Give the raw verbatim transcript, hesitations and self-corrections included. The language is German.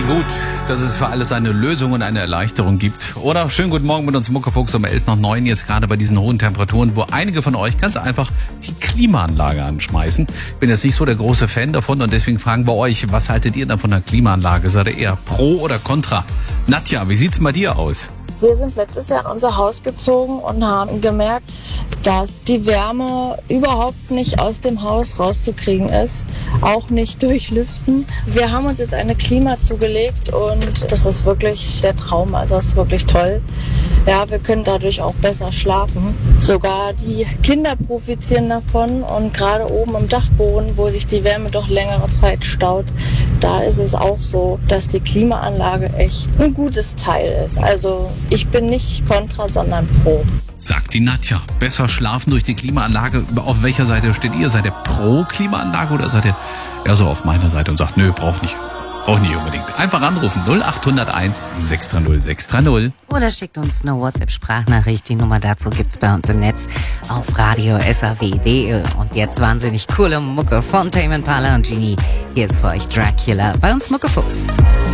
gut, dass es für alles eine Lösung und eine Erleichterung gibt. Oder schönen guten Morgen mit uns Muckefuchs um elf nach neun, jetzt gerade bei diesen hohen Temperaturen, wo einige von euch ganz einfach die Klimaanlage anschmeißen. Ich bin jetzt nicht so der große Fan davon und deswegen fragen wir euch, was haltet ihr dann von der Klimaanlage? Seid ihr eher pro oder contra? Nadja, wie sieht's bei dir aus? Wir sind letztes Jahr in unser Haus gezogen und haben gemerkt, dass die Wärme überhaupt nicht aus dem Haus rauszukriegen ist, auch nicht durch Lüften. Wir haben uns jetzt eine Klima zugelegt und das ist wirklich der Traum, also das ist wirklich toll. Ja, wir können dadurch auch besser schlafen. Sogar die Kinder profitieren davon und gerade oben im Dachboden, wo sich die Wärme doch längere Zeit staut, da ist es auch so, dass die Klimaanlage echt ein gutes Teil ist. Also ich bin nicht kontra, sondern pro. Sagt die Nadja. Besser schlafen durch die Klimaanlage. Auf welcher Seite steht ihr? Seid ihr pro Klimaanlage oder seid ihr eher so auf meiner Seite und sagt, nö, braucht nicht. Braucht nicht unbedingt. Einfach anrufen null acht null eins sechs drei null sechs drei null. Oder schickt uns eine WhatsApp-Sprachnachricht. Die Nummer dazu gibt's bei uns im Netz auf radio s a w punkt d e. Und jetzt wahnsinnig coole Mucke von Tame Impala und Genie. Hier ist für euch Dracula bei uns Muckefuchs.